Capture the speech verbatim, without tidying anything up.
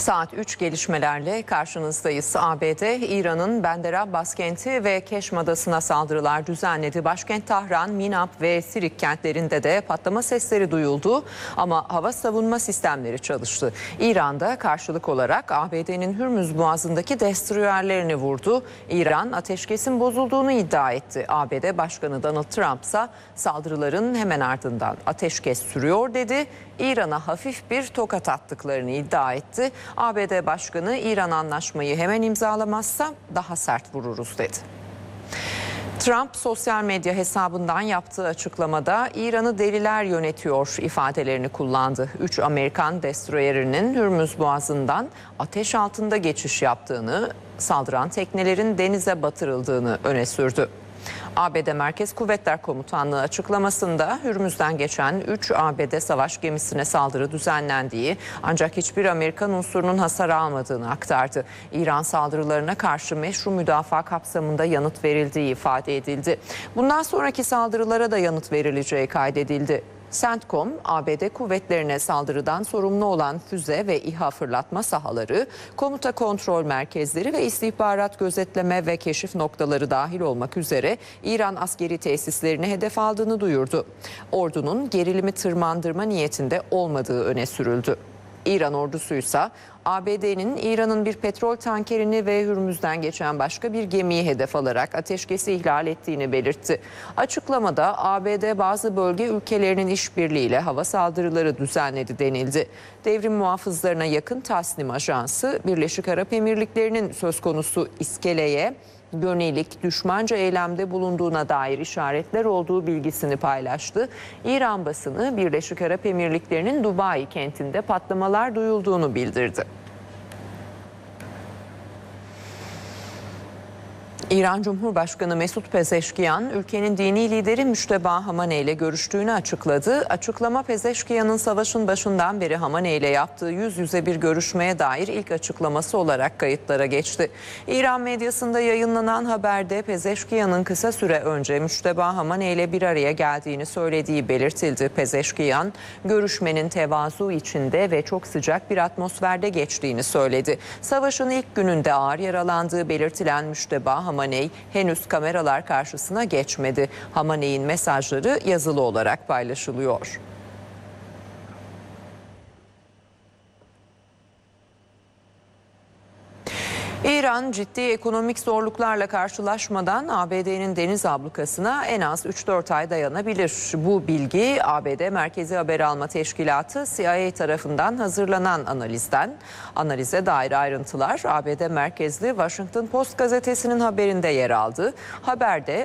Saat üç gelişmelerle karşınızdayız. A B D, İran'ın Bandar Abbas kenti ve Keşm Adası'na saldırılar düzenledi. Başkent Tahran, Minab ve Sirik kentlerinde de patlama sesleri duyuldu ama hava savunma sistemleri çalıştı. İran'da karşılık olarak A B D'nin Hürmüz Boğazı'ndaki destroyerlerini vurdu. İran ateşkesin bozulduğunu iddia etti. A B D Başkanı Donald Trump ise saldırıların hemen ardından ateşkes sürüyor dedi. İran'a hafif bir tokat attıklarını iddia etti. A B D Başkanı İran anlaşmayı hemen imzalamazsa daha sert vururuz dedi. Trump sosyal medya hesabından yaptığı açıklamada İran'ı deliler yönetiyor ifadelerini kullandı. Üç Amerikan destroyerinin Hürmüz Boğazı'ndan ateş altında geçiş yaptığını, saldıran teknelerin denize batırıldığını öne sürdü. A B D Merkez Kuvvetler Komutanlığı açıklamasında Hürmüz'den geçen üç A B D savaş gemisine saldırı düzenlendiği ancak hiçbir Amerikan unsurunun hasar almadığını aktardı. İran saldırılarına karşı meşru müdafaa kapsamında yanıt verildiği ifade edildi. Bundan sonraki saldırılara da yanıt verileceği kaydedildi. CENTCOM, A B D kuvvetlerine saldırıdan sorumlu olan füze ve İHA fırlatma sahaları, komuta kontrol merkezleri ve istihbarat gözetleme ve keşif noktaları dahil olmak üzere İran askeri tesislerini hedef aldığını duyurdu. Ordunun gerilimi tırmandırma niyetinde olmadığı öne sürüldü. İran ordusuysa A B D'nin İran'ın bir petrol tankerini ve Hürmüz'den geçen başka bir gemiyi hedef alarak ateşkesi ihlal ettiğini belirtti. Açıklamada A B D bazı bölge ülkelerinin işbirliğiyle hava saldırıları düzenledi denildi. Devrim muhafızlarına yakın Tasnim Ajansı, Birleşik Arap Emirlikleri'nin söz konusu iskeleye yönelik düşmanca eylemde bulunduğuna dair işaretler olduğu bilgisini paylaştı. İran basını Birleşik Arap Emirlikleri'nin Dubai kentinde patlamalar duyulduğunu bildirdi. İran Cumhurbaşkanı Mesut Pezeşkiyan, ülkenin dini lideri Müşteba Hamaney ile görüştüğünü açıkladı. Açıklama Pezeşkiyan'ın savaşın başından beri Hamaney ile yaptığı yüz yüze bir görüşmeye dair ilk açıklaması olarak kayıtlara geçti. İran medyasında yayınlanan haberde Pezeşkiyan'ın kısa süre önce Müşteba Hamaney ile bir araya geldiğini söylediği belirtildi. Pezeşkiyan, görüşmenin tevazu içinde ve çok sıcak bir atmosferde geçtiğini söyledi. Savaşın ilk gününde ağır yaralandığı belirtilen Müşteba Hamaney Hamaney henüz kameralar karşısına geçmedi. Hamaney'in mesajları yazılı olarak paylaşılıyor. İran ciddi ekonomik zorluklarla karşılaşmadan A B D'nin deniz ablukasına en az üç dört ay dayanabilir. Bu bilgi A B D Merkezi Haber Alma Teşkilatı C I A tarafından hazırlanan analizden. Analize dair ayrıntılar A B D merkezli Washington Post gazetesinin haberinde yer aldı. Haberde